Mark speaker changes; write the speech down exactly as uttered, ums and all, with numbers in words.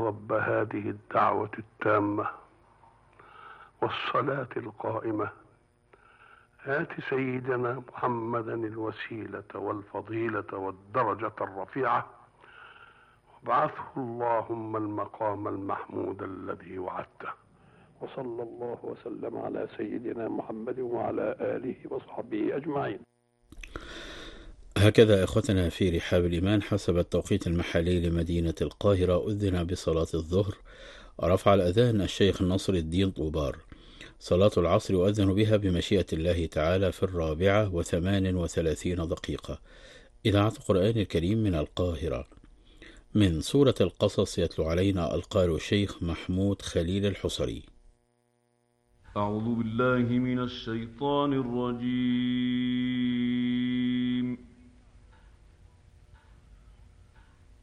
Speaker 1: رب هذه الدعوة التامة والصلاة القائمة آت سيدنا محمدا الوسيلة والفضيلة والدرجة الرفيعة وابعثه اللهم المقام المحمود الذي وعدته. وصلى الله وسلم على سيدنا محمد وعلى آله وصحبه أجمعين.
Speaker 2: هكذا إخوتنا في رحاب الإيمان حسب التوقيت المحلي لمدينة القاهرة أذن بصلاة الظهر، رفع الأذان الشيخ نصر الدين طوبار. صلاة العصر يؤذن بها بمشيئة الله تعالى في الرابعة وثمان وثلاثين دقيقة. إذاعة القرآن الكريم من القاهرة. من سورة القصص يتلو علينا القارئ الشيخ محمود خليل الحصري.
Speaker 3: أعوذ بالله من الشيطان الرجيم.